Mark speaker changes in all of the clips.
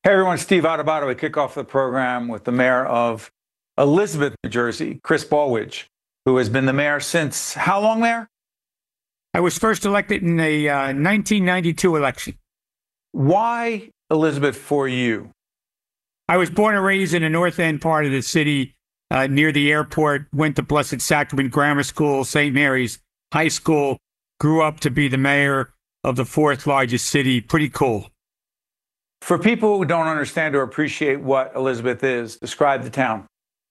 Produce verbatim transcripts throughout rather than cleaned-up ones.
Speaker 1: Hey everyone, Steve Adubato. We kick off the program with the mayor of Elizabeth, New Jersey, Chris Baldwin, who has been the mayor since how long, Mayor?
Speaker 2: I was first elected in the uh, nineteen ninety-two election.
Speaker 1: Why Elizabeth for you?
Speaker 2: I was born and raised in the north end part of the city, uh, near the airport, went to Blessed Sacrament Grammar School, Saint Mary's High School, grew up to be the mayor of the fourth largest city. Pretty cool.
Speaker 1: For people who don't understand or appreciate what Elizabeth is, describe the town.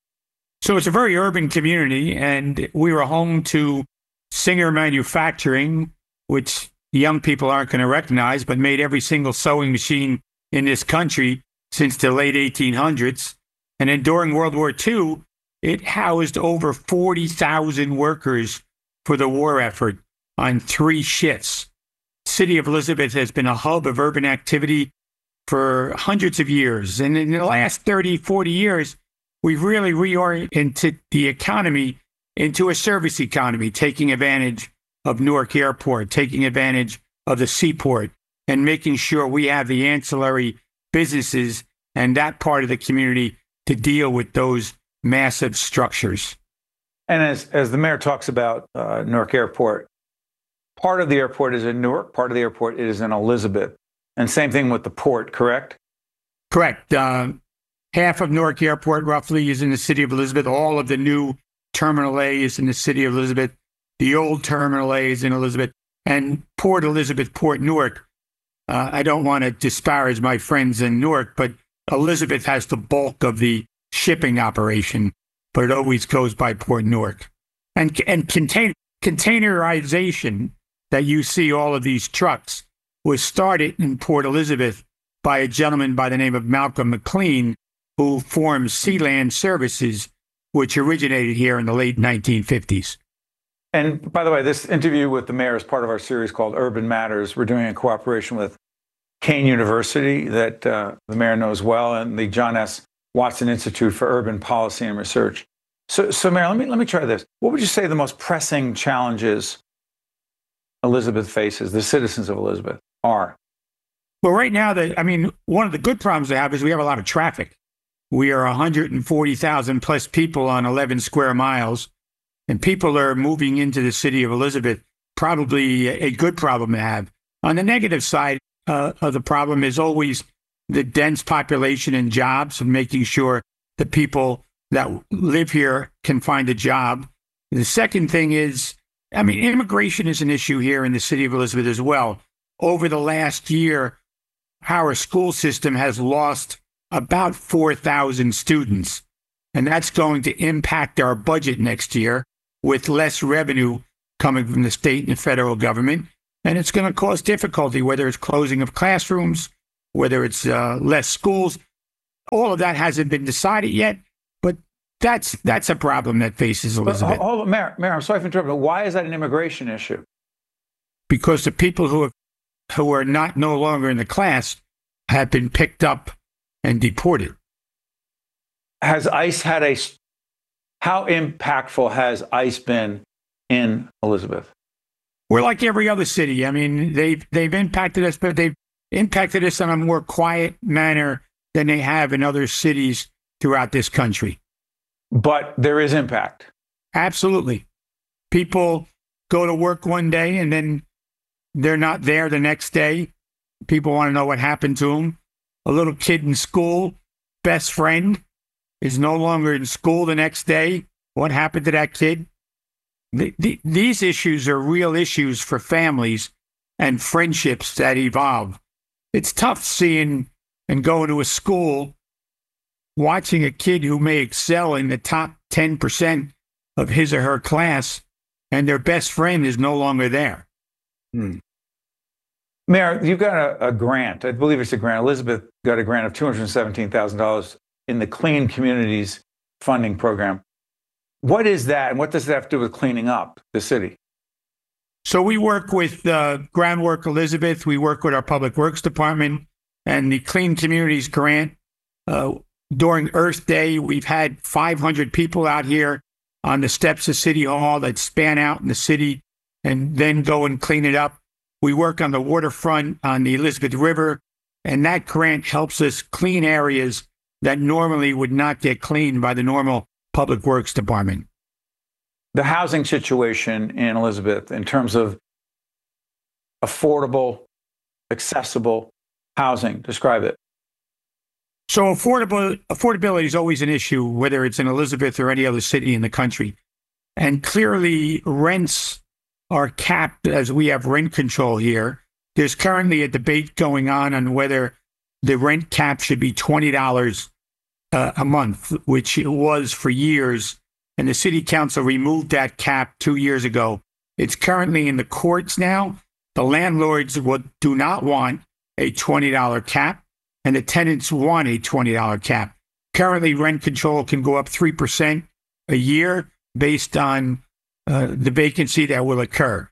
Speaker 2: So it's a very urban community, and we were home to Singer Manufacturing, which young people aren't going to recognize, but made every single sewing machine in this country since the late eighteen hundreds. And then during World War Two, it housed over forty thousand workers for the war effort on three shifts. The city of Elizabeth has been a hub of urban activity for hundreds of years. And in the last thirty, forty years, we've really reoriented the economy into a service economy, taking advantage of Newark Airport, taking advantage of the seaport, and making sure we have the ancillary businesses and that part of the community to deal with those massive structures.
Speaker 1: And as, as the mayor talks about uh, Newark Airport, part of the airport is in Newark, part of the airport is in Elizabeth. And same thing with the port, correct?
Speaker 2: Correct. Uh, half of Newark Airport roughly is in the city of Elizabeth. All of the new Terminal A is in the city of Elizabeth. The old Terminal A is in Elizabeth. And Port Elizabeth, Port Newark. Uh, I don't want to disparage my friends in Newark, but Elizabeth has the bulk of the shipping operation, but it always goes by Port Newark. And, and contain, containerization that you see all of these trucks was started in Port Elizabeth by a gentleman by the name of Malcolm McLean, who formed Sealand Services, which originated here in the late nineteen fifties.
Speaker 1: And by the way, this interview with the mayor is part of our series called Urban Matters. We're doing a cooperation with Kean University that uh, the mayor knows well, and the John S. Watson Institute for Urban Policy and Research. So, so Mayor, let me, let me try this. What would you say the most pressing challenges Elizabeth faces, the citizens of Elizabeth, are?
Speaker 2: Well, right now, the, I mean, one of the good problems they have is we have a lot of traffic. We are one hundred forty thousand plus people on eleven square miles, and people are moving into the city of Elizabeth, probably a good problem to have. On the negative side uh, of the problem is always the dense population and jobs, and making sure the people that live here can find a job. The second thing is, I mean, immigration is an issue here in the city of Elizabeth as well. Over the last year, our school system has lost about four thousand students, and that's going to impact our budget next year with less revenue coming from the state and federal government. And it's going to cause difficulty, whether it's closing of classrooms, whether it's uh, less schools. All of that hasn't been decided yet, but that's that's a problem that faces Elizabeth.
Speaker 1: But, hold on, Mayor, Mayor, I'm sorry for interrupting, but why is that an immigration issue?
Speaker 2: Because the people who have, who are not no longer in the class have been picked up and deported.
Speaker 1: Has ICE had a, how impactful has ICE been in Elizabeth?
Speaker 2: We're like every other city. I mean, they've, they've impacted us, but they've impacted us in a more quiet manner than they have in other cities throughout this country.
Speaker 1: But there is impact.
Speaker 2: Absolutely. People go to work one day and then they're not there the next day. People want to know what happened to them. A little kid in school, best friend, is no longer in school the next day. What happened to that kid? The, the, these issues are real issues for families and friendships that evolve. It's tough seeing and going to a school, watching a kid who may excel in the top ten percent of his or her class, and their best friend is no longer there.
Speaker 1: Hmm. Mayor, you've got a, a grant. I believe it's a grant. Elizabeth got a grant of two hundred seventeen thousand dollars in the Clean Communities Funding Program. What is that, and what does that have to do with cleaning up the city?
Speaker 2: So we work with uh, Groundwork Elizabeth. We work with our Public Works Department and the Clean Communities Grant. Uh, during Earth Day, we've had five hundred people out here on the steps of City Hall that span out in the city and then go and clean it up. We work on the waterfront on the Elizabeth River And that grant helps us clean areas that normally would not get cleaned by the normal Public Works Department.
Speaker 1: The housing situation in Elizabeth, in terms of affordable, accessible housing, describe it.
Speaker 2: So affordable affordability is always an issue, whether it's in Elizabeth or any other city in the country. And clearly, rents are capped as we have rent control here. There's currently a debate going on on whether the rent cap should be twenty dollars uh, a month, which it was for years. And the city council removed that cap two years ago. It's currently in the courts now. The landlords would, do not want a twenty dollars cap, and the tenants want a twenty dollars cap. Currently, rent control can go up three percent a year based on uh, the vacancy that will occur.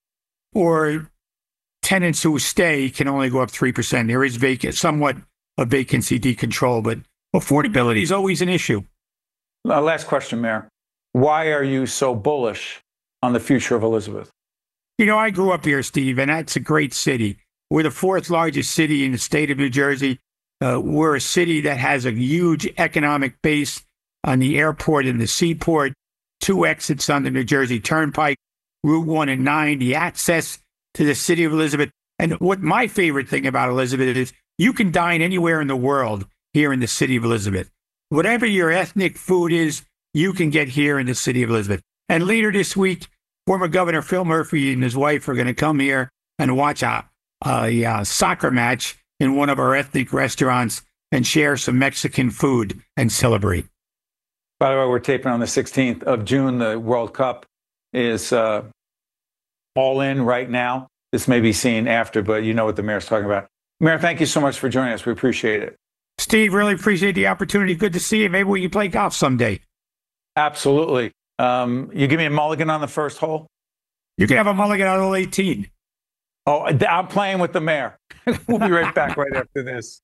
Speaker 2: Or tenants who stay can only go up three percent. There is vacant, somewhat of vacancy decontrol, but affordability is always an issue.
Speaker 1: Uh, last question, Mayor. Why are you so bullish on the future of Elizabeth?
Speaker 2: You know, I grew up here, Steve, and that's a great city. We're the fourth largest city in the state of New Jersey. Uh, we're a city that has a huge economic base on the airport and the seaport, two exits on the New Jersey Turnpike, Route one and nine, the access to the city of Elizabeth. And what my favorite thing about Elizabeth is you can dine anywhere in the world here in the city of Elizabeth. Whatever your ethnic food is, you can get here in the city of Elizabeth. And later this week, former Governor Phil Murphy and his wife are going to come here and watch a, a, a soccer match in one of our ethnic restaurants and share some Mexican food and celebrate.
Speaker 1: By the way, we're taping on the sixteenth of June. The World Cup is uh, all in right now. This may be seen after, but you know what the mayor's talking about. Mayor, thank you so much for joining us. We appreciate it.
Speaker 2: Steve, really appreciate the opportunity. Good to see you. Maybe we can play golf someday.
Speaker 1: Absolutely. Um, you give me a mulligan on the first hole?
Speaker 2: You can have a mulligan on hole eighteen.
Speaker 1: Oh, I'm playing with the mayor. We'll be right back right after this.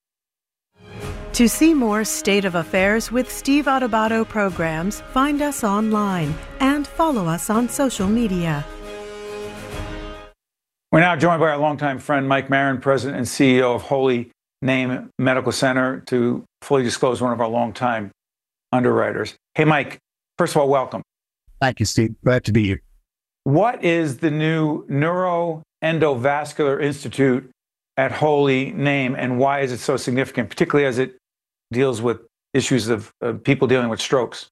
Speaker 3: To see more State of Affairs with Steve Adubato programs, find us online and follow us on social media.
Speaker 1: We're now joined by our longtime friend, Mike Marin, President and C E O of Holy Name Medical Center, to fully disclose one of our longtime underwriters. Hey, Mike, first of all, welcome.
Speaker 4: Thank you, Steve. Glad to be here.
Speaker 1: What is the new Neuroendovascular Institute at Holy Name, and why is it so significant, particularly as it deals with issues of uh, people dealing with strokes?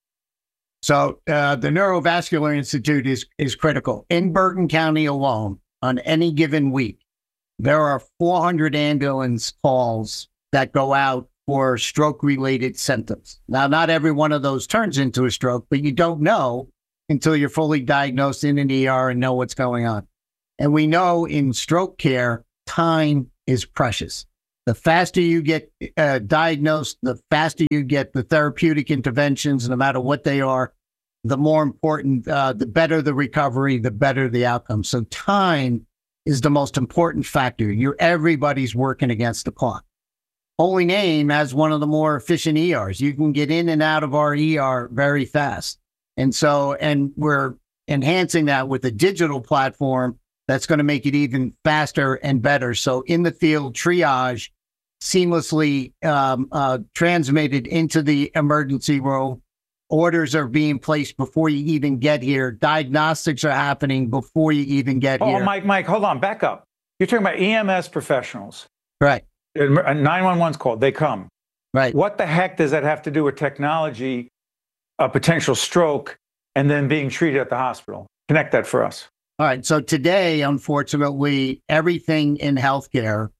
Speaker 4: So uh, the Neurovascular Institute is, is critical. In Bergen County alone, on any given week, there are four hundred ambulance calls that go out for stroke-related symptoms. Now, not every one of those turns into a stroke, but you don't know until you're fully diagnosed in an E R and know what's going on. And we know in stroke care, time is precious. The faster you get uh, diagnosed, the faster you get the therapeutic interventions, no matter what they are, the more important, uh, the better the recovery, the better the outcome. So time is the most important factor. You're everybody's working against the clock. Holy Name has one of the more efficient E Rs. You can get in and out of our E R very fast. And so, and we're enhancing that with a digital platform that's going to make it even faster and better. So in the field triage seamlessly um, uh, transmitted into the emergency room. Orders are being placed before you even get here. Diagnostics are happening before you even get
Speaker 1: oh,
Speaker 4: here.
Speaker 1: Oh, Mike, Mike, hold on, back up. You're talking about E M S professionals.
Speaker 4: Right.
Speaker 1: nine one one's called, they come.
Speaker 4: Right.
Speaker 1: What the heck does that have to do with technology, a potential stroke, and then being treated at the hospital? Connect that for us.
Speaker 4: All right. So today, unfortunately, everything in healthcare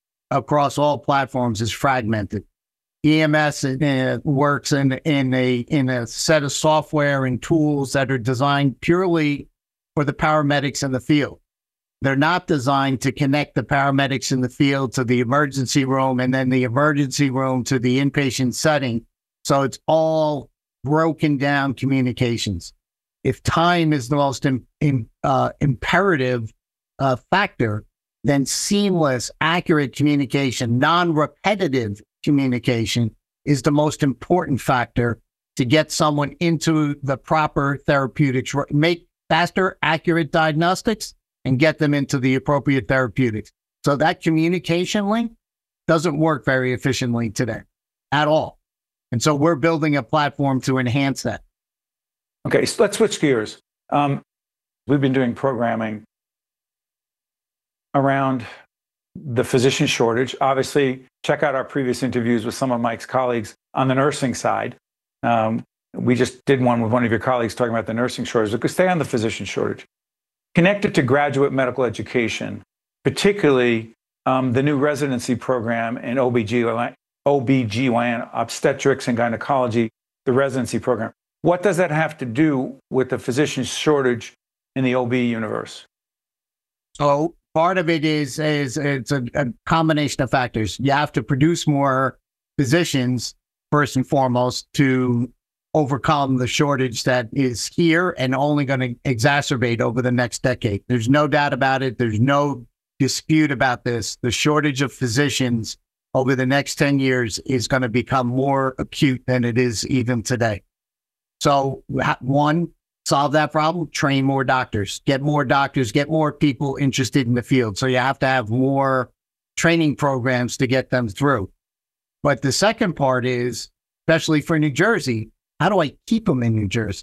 Speaker 4: across all platforms is fragmented. E M S uh, works in in a in a set of software and tools that are designed purely for the paramedics in the field. They're not designed to connect the paramedics in the field to the emergency room and then the emergency room to the inpatient setting. So it's all broken down communications. If time is the most im, im, uh, imperative uh, factor, then seamless, accurate communication, non-repetitive communication is the most important factor to get someone into the proper therapeutics, make faster, accurate diagnostics, and get them into the appropriate therapeutics. So that communication link doesn't work very efficiently today at all. And so we're building a platform to enhance that.
Speaker 1: Okay, so let's switch gears. Um, we've been doing programming around the physician shortage. Obviously, check out our previous interviews with some of Mike's colleagues on the nursing side. Um, we just did one with one of your colleagues talking about the nursing shortage. We could stay on the physician shortage. Connected to graduate medical education, particularly um, the new residency program in O B G Y N, obstetrics and gynecology, the residency program. What does that have to do with the physician shortage in the O B universe?
Speaker 4: So part of it is, is it's a, a combination of factors. You have to produce more physicians, first and foremost, to overcome the shortage that is here and only going to exacerbate over the next decade. There's no doubt about it. There's no dispute about this. The shortage of physicians over the next ten years is going to become more acute than it is even today. So one, solve that problem, train more doctors, get more doctors, get more people interested in the field. So you have to have more training programs to get them through. But the second part is, especially for New Jersey, how do I keep them in New Jersey?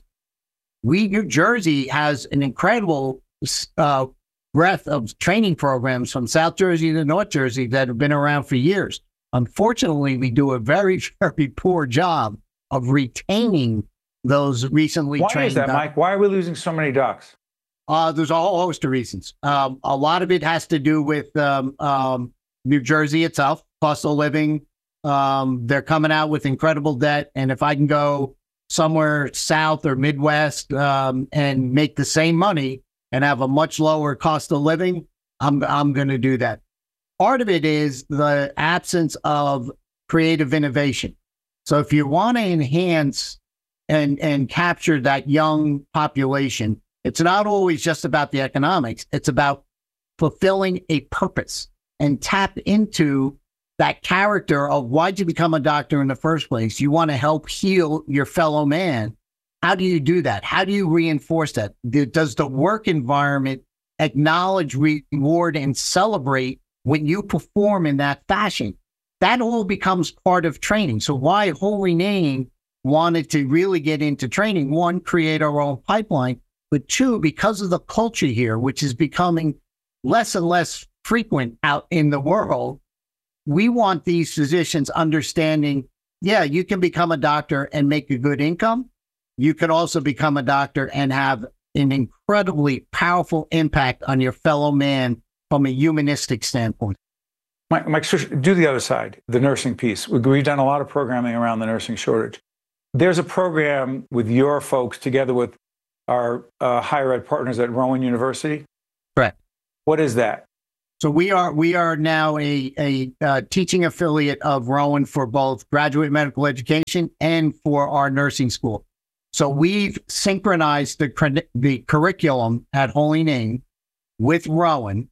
Speaker 4: We, New Jersey has an incredible uh, breadth of training programs from South Jersey to North Jersey that have been around for years. Unfortunately, we do a very, very poor job of retaining those recently
Speaker 1: Why
Speaker 4: trained.
Speaker 1: is that,
Speaker 4: doc-
Speaker 1: Mike? Why are we losing so many docs?
Speaker 4: Uh, there's a whole host of reasons. Um, a lot of it has to do with um, um, New Jersey itself, cost of living. Um, they're coming out with incredible debt. And if I can go somewhere south or Midwest um, and make the same money and have a much lower cost of living, I'm, I'm going to do that. Part of it is the absence of creative innovation. So if you want to enhance and, and capture that young population, it's not always just about the economics. It's about fulfilling a purpose and tap into that character of why'd you become a doctor in the first place? You want to help heal your fellow man. How do you do that? How do you reinforce that? Does the work environment acknowledge, reward, and celebrate when you perform in that fashion? That all becomes part of training. So why Holy Name wanted to really get into training, one, create our own pipeline, but two, because of the culture here, which is becoming less and less frequent out in the world, we want these physicians understanding, yeah, you can become a doctor and make a good income. You can also become a doctor and have an incredibly powerful impact on your fellow man from a humanistic standpoint.
Speaker 1: Mike, Mike, do the other side, the nursing piece. We've done a lot of programming around the nursing shortage. There's a program with your folks together with our uh, higher ed partners at Rowan University.
Speaker 4: Correct.
Speaker 1: What is that?
Speaker 4: So we are we are now a, a uh, teaching affiliate of Rowan for both graduate medical education and for our nursing school. So we've synchronized the, the curriculum at Holy Name with Rowan.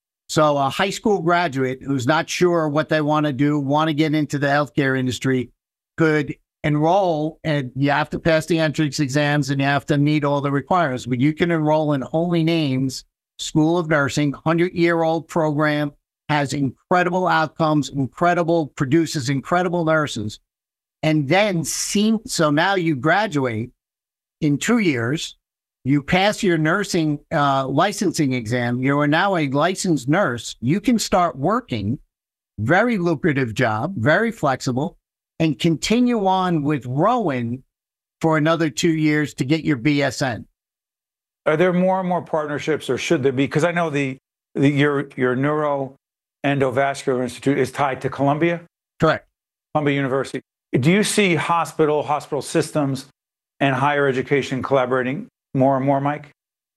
Speaker 4: So a high school graduate who's not sure what they want to do, want to get into the healthcare industry, could enroll, and you have to pass the entrance exams and you have to meet all the requirements, but you can enroll in Holy Name's School of Nursing, hundred-year-old program, has incredible outcomes, incredible, produces incredible nurses. And then, see, so now you graduate in two years, you pass your nursing uh, licensing exam, you are now a licensed nurse, you can start working, very lucrative job, very flexible, and continue on with Rowan for another two years to get your B S N.
Speaker 1: Are there more and more partnerships, or should there be? Because I know the, the your your Neuroendovascular Institute is tied to Columbia.
Speaker 4: Correct.
Speaker 1: Columbia University. Do you see hospital, hospital systems, and higher education collaborating more and more, Mike?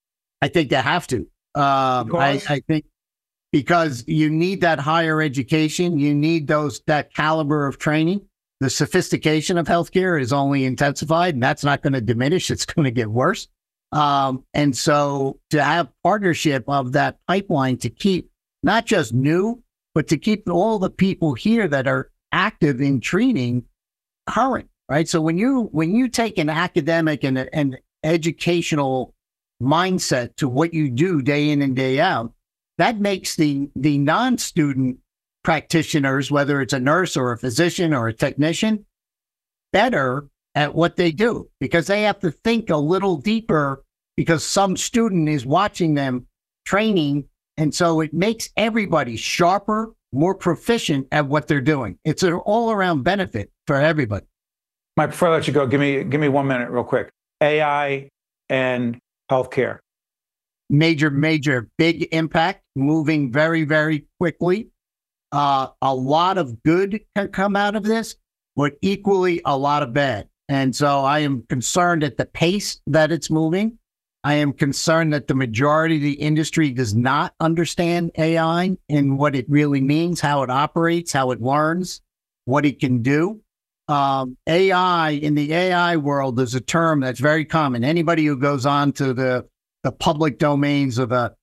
Speaker 4: I think they have to. Um, I, I think because you need that higher education, you need those that caliber of training. The sophistication of healthcare is only intensified, and that's not going to diminish. It's going to get worse. Um, and so to have partnership of that pipeline to keep not just new, but to keep all the people here that are active in treating current, right? So when you when you take an academic and an educational mindset to what you do day in and day out, that makes the the non-student practitioners, whether it's a nurse or a physician or a technician, better at what they do because they have to think a little deeper because some student is watching them training. And so it makes everybody sharper, more proficient at what they're doing. It's an all around benefit for everybody.
Speaker 1: Mike, before I let you go, give me, give me one minute real quick. A I and healthcare.
Speaker 4: Major, major, big impact, moving very, very quickly. Uh, a lot of good can come out of this, but equally a lot of bad. And so I am concerned at the pace that it's moving. I am concerned that the majority of the industry does not understand A I and what it really means, how it operates, how it learns, what it can do. Um, A I, in the A I world, is a term that's very common. Anybody who goes on to the, the public domains of a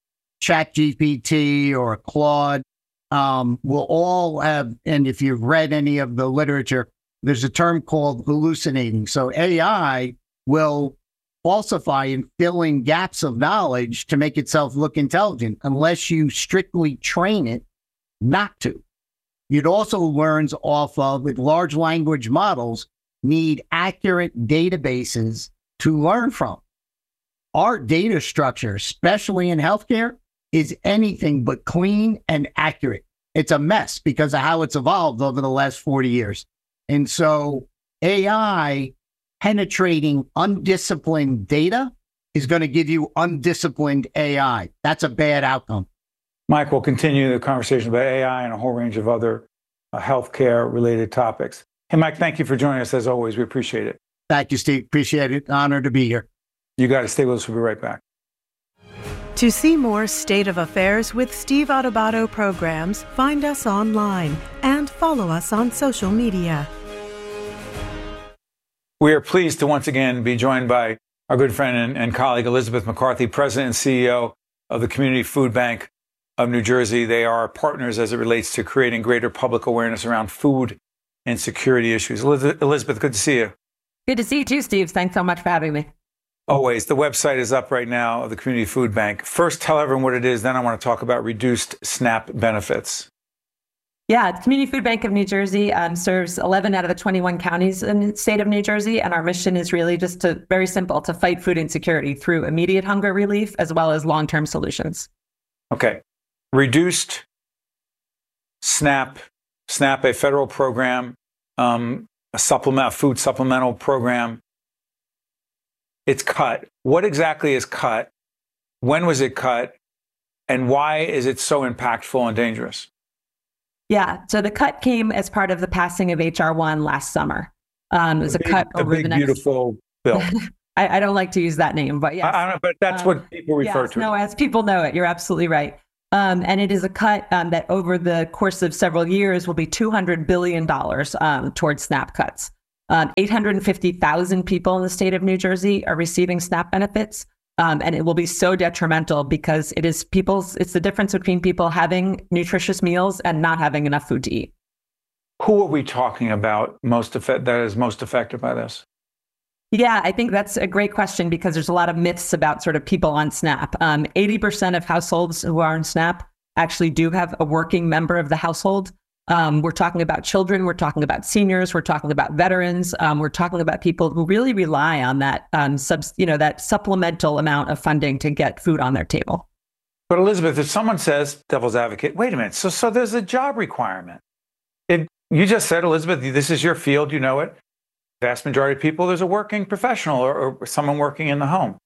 Speaker 4: ChatGPT or a Claude um, will all have, and if you've read any of the literature, there's a term called hallucinating. So A I will falsify and fill in gaps of knowledge to make itself look intelligent unless you strictly train it not to. It also learns off of, with large language models, need accurate databases to learn from. Our data structure, especially in healthcare, is anything but clean and accurate. It's a mess because of how it's evolved over the last forty years. And so A I penetrating undisciplined data is going to give you undisciplined A I. That's a bad outcome.
Speaker 1: Mike, we'll continue the conversation about A I and a whole range of other uh, healthcare related topics. Hey, Mike, thank you for joining us as always. We appreciate it.
Speaker 4: Thank you, Steve. Appreciate it. Honor to be here.
Speaker 1: You got to stay with us. We'll be right back.
Speaker 3: To see more State of Affairs with Steve Adubato programs, find us online and follow us on social media.
Speaker 1: We are pleased to once again be joined by our good friend and, and colleague, Elizabeth McCarthy, President and C E O of the Community Food Bank of New Jersey. They are partners as it relates to creating greater public awareness around food and security issues. Elizabeth, good to see you.
Speaker 5: Good to see you too, Steve. Thanks so much for having me.
Speaker 1: Always. The website is up right now of the Community Food Bank. First, tell everyone what it is. Then I want to talk about reduced SNAP benefits.
Speaker 5: Yeah, the Community Food Bank of New Jersey um, serves eleven out of the twenty-one counties in the state of New Jersey. And our mission is really just to, very simple, to fight food insecurity through immediate hunger relief as well as long-term solutions.
Speaker 1: Okay. Reduced SNAP, SNAP, a federal program, um, a supplement, a food supplemental program. It's cut. What exactly is cut? When was it cut? And why is it so impactful and dangerous?
Speaker 5: Yeah, so the cut came as part of the passing of H R one last summer. Um, it was a, a big, cut over
Speaker 1: a big,
Speaker 5: the next...
Speaker 1: beautiful bill.
Speaker 5: I, I don't like to use that name, but yeah.
Speaker 1: I, I don't, but that's um, what people refer
Speaker 5: yes,
Speaker 1: to.
Speaker 5: No, as people know it, you're absolutely right. Um, and it is a cut um, that over the course of several years will be two hundred billion dollars um, towards SNAP cuts. Um, eight hundred fifty thousand people in the state of New Jersey are receiving SNAP benefits. Um, and it will be so detrimental because it is people's, it's the difference between people having nutritious meals and not having enough food to eat.
Speaker 1: Who are we talking about most effect, that is most affected by this?
Speaker 5: Yeah, I think that's a great question because there's a lot of myths about sort of people on SNAP. Um, eighty percent of households who are on SNAP actually do have a working member of the household. Um, we're talking about children, we're talking about seniors, we're talking about veterans, um, we're talking about people who really rely on that, um, subs, you know, that supplemental amount of funding to get food on their table.
Speaker 1: But Elizabeth, if someone says, devil's advocate, wait a minute, so so there's a job requirement. It, you just said, Elizabeth, this is your field, you know it. Vast majority of people, there's a working professional or, or someone working in the home.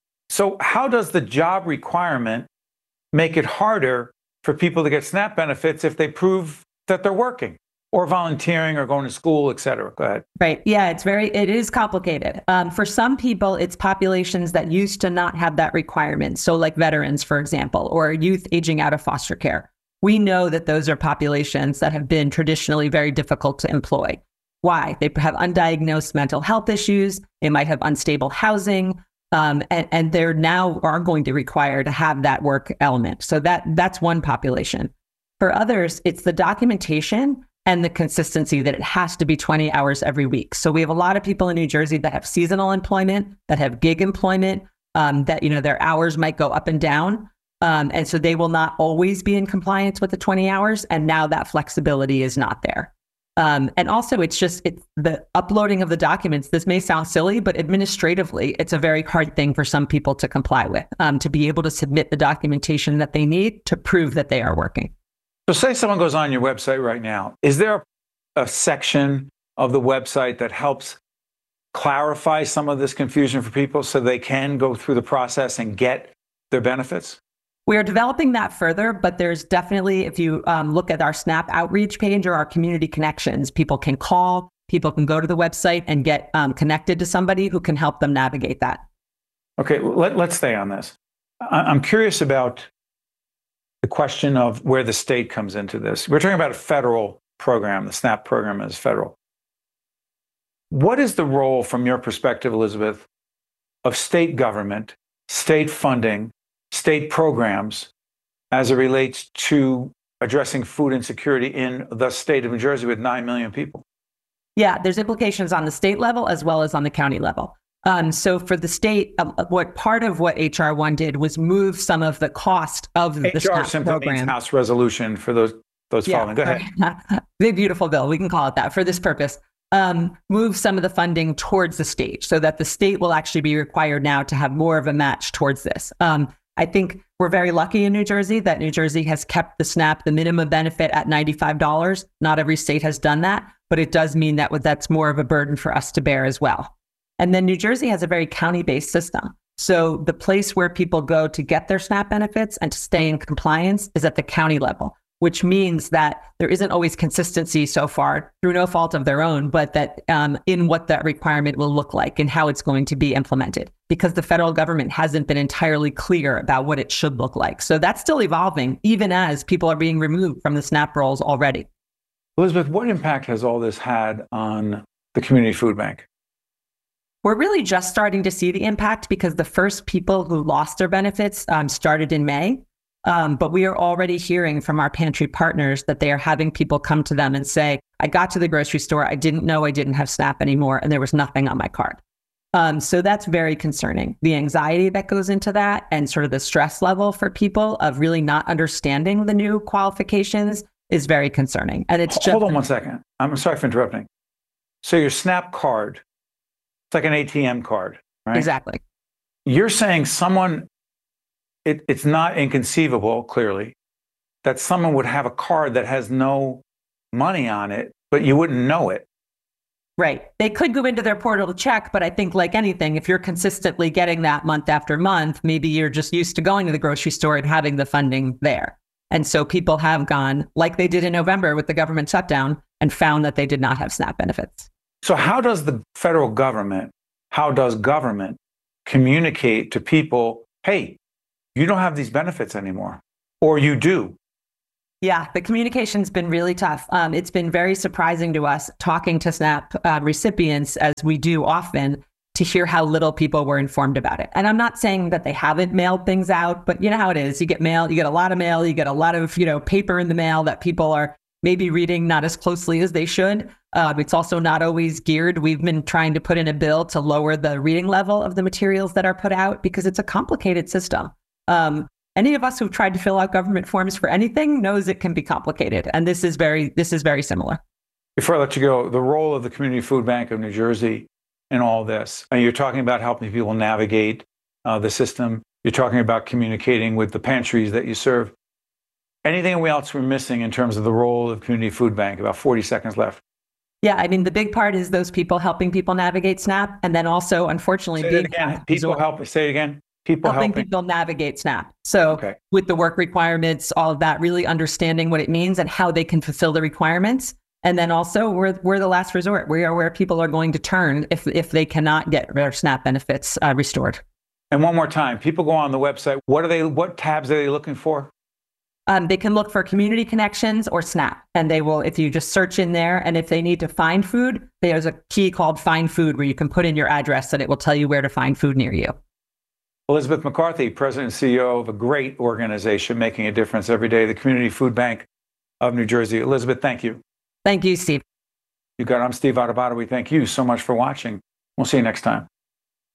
Speaker 1: So how does the job requirement make it harder for people to get SNAP benefits if they prove that they're working or volunteering or going to school, et cetera? Go ahead.
Speaker 5: Right. Yeah, it's very, it is complicated. Um, for some people, it's populations that used to not have that requirement. So like veterans, for example, or youth aging out of foster care. We know that those are populations that have been traditionally very difficult to employ. Why? They have undiagnosed mental health issues. They might have unstable housing. Um, and, and they're now are going to require to have that work element. So that that's one population. For others, it's the documentation and the consistency that it has to be twenty hours every week. So we have a lot of people in New Jersey that have seasonal employment, that have gig employment, um, that, you know, their hours might go up and down. Um, and so they will not always be in compliance with the twenty hours. And now that flexibility is not there. Um, and also, it's just it's the uploading of the documents. This may sound silly, but administratively, it's a very hard thing for some people to comply with, um, to be able to submit the documentation that they need to prove that they are working.
Speaker 1: So say someone goes on your website right now. Is there a, a section of the website that helps clarify some of this confusion for people so they can go through the process and get their benefits?
Speaker 5: We are developing that further, but there's definitely, if you um, look at our SNAP outreach page or our community connections, people can call, people can go to the website and get um, connected to somebody who can help them navigate that.
Speaker 1: Okay, let, let's stay on this. I, I'm curious about the question of where the state comes into this. We're talking about a federal program. The SNAP program is federal. What is the role, from your perspective, Elizabeth, of state government, state funding, state programs as it relates to addressing food insecurity in the state of New Jersey with nine million people?
Speaker 5: Yeah, there's implications on the state level as well as on the county level. Um, so for the state, um, what part of what H R one did was move some of the cost of the
Speaker 1: H R
Speaker 5: SNAP
Speaker 1: simply
Speaker 5: program.
Speaker 1: means House resolution for those those
Speaker 5: Yeah,
Speaker 1: following. Go ahead.
Speaker 5: the beautiful bill, we can call it that for this purpose. Um, move some of the funding towards the state so that the state will actually be required now to have more of a match towards this. Um, I think we're very lucky in New Jersey that New Jersey has kept the SNAP, the minimum benefit, at ninety-five dollars. Not every state has done that, but it does mean that that's more of a burden for us to bear as well. And then New Jersey has a very county-based system. So the place where people go to get their SNAP benefits and to stay in compliance is at the county level, which means that there isn't always consistency so far through no fault of their own, but that um, in what that requirement will look like and how it's going to be implemented, because the federal government hasn't been entirely clear about what it should look like. So that's still evolving, even as people are being removed from the SNAP rolls already.
Speaker 1: Elizabeth, what impact has all this had on the community food bank?
Speaker 5: We're really just starting to see the impact because the first people who lost their benefits um, started in May. Um, but we are already hearing from our pantry partners that they are having people come to them and say, I got to the grocery store, I didn't know I didn't have SNAP anymore, and there was nothing on my card. Um, so that's very concerning. The anxiety that goes into that and sort of the stress level for people of really not understanding the new qualifications is very concerning. And it's just—
Speaker 1: Hold on one second. I'm sorry for interrupting. So your SNAP card, it's like an A T M card, right?
Speaker 5: Exactly.
Speaker 1: You're saying someone, it, it's not inconceivable, clearly, that someone would have a card that has no money on it, but you wouldn't know it.
Speaker 5: Right. They could go into their portal to check, but I think like anything, if you're consistently getting that month after month, maybe you're just used to going to the grocery store and having the funding there. And so people have gone, like they did in November with the government shutdown, and found that they did not have SNAP benefits.
Speaker 1: So how does the federal government, how does government communicate to people, hey, you don't have these benefits anymore, or you do?
Speaker 5: Yeah, the communication's been really tough. Um, it's been very surprising to us talking to SNAP uh, recipients, as we do often, to hear how little people were informed about it. And I'm not saying that they haven't mailed things out, but you know how it is. You get mail, you get a lot of mail, you get a lot of, you know, paper in the mail that people are maybe reading not as closely as they should. Uh, it's also not always geared. We've been trying to put in a bill to lower the reading level of the materials that are put out because it's a complicated system. Um, any of us who've tried to fill out government forms for anything knows it can be complicated. And this is very, this is very similar.
Speaker 1: Before I let you go, the role of the Community Food Bank of New Jersey in all this, and you're talking about helping people navigate uh, the system. You're talking about communicating with the pantries that you serve. Anything else we're missing in terms of the role of Community Food Bank? About forty seconds left.
Speaker 5: Yeah, I mean, the big part is those people helping people navigate SNAP. And then also, unfortunately,
Speaker 1: say
Speaker 5: being
Speaker 1: it again. People help. Say it again. People
Speaker 5: helping,
Speaker 1: helping
Speaker 5: people navigate SNAP. So
Speaker 1: okay.
Speaker 5: With the work requirements, all of that, really understanding what it means and how they can fulfill the requirements. And then also, we're, we're the last resort. We are where people are going to turn if, if they cannot get their SNAP benefits uh, restored.
Speaker 1: And one more time, people go on the website. What are they? What tabs are they looking for?
Speaker 5: Um, they can look for community connections or SNAP, and they will, if you just search in there, and if they need to find food, there's a key called Find Food where you can put in your address and it will tell you where to find food near you.
Speaker 1: Elizabeth McCarthy, President and C E O of a great organization making a difference every day, the Community Food Bank of New Jersey. Elizabeth, thank you.
Speaker 5: Thank you, Steve.
Speaker 1: You got it. I'm Steve Adubato. We thank you so much for watching. We'll see you next time.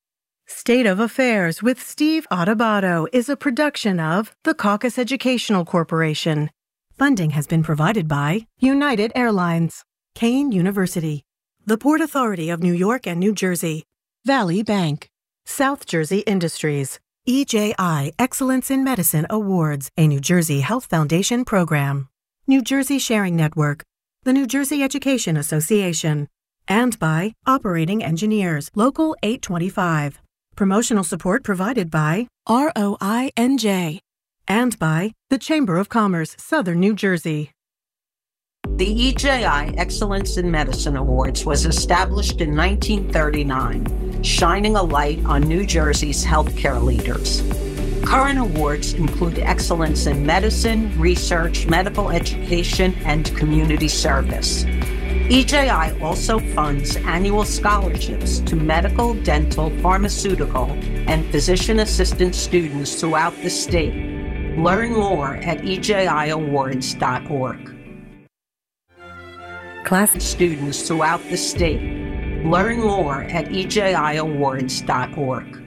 Speaker 3: State of Affairs with Steve Adubato is a production of the Caucus Educational Corporation. Funding has been provided by United Airlines, Kean University, the Port Authority of New York and New Jersey, Valley Bank, South Jersey Industries, E J I Excellence in Medicine Awards, a New Jersey Health Foundation program, New Jersey Sharing Network, the New Jersey Education Association, and by Operating Engineers, Local eight twenty-five. Promotional support provided by R O I N J and by the Chamber of Commerce, Southern New Jersey.
Speaker 6: The E J I Excellence in Medicine Awards was established in nineteen thirty-nine, shining a light on New Jersey's healthcare leaders. Current awards include excellence in medicine, research, medical education, and community service. E J I also funds annual scholarships to medical, dental, pharmaceutical, and physician assistant students throughout the state. Learn more at E J I awards dot org.
Speaker 3: Class
Speaker 6: Students throughout the state. Learn more at E J I awards dot org.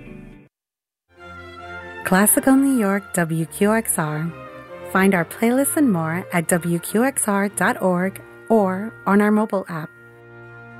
Speaker 7: Classical New York W Q X R. Find our playlists and more at W Q X R dot org or on our mobile app.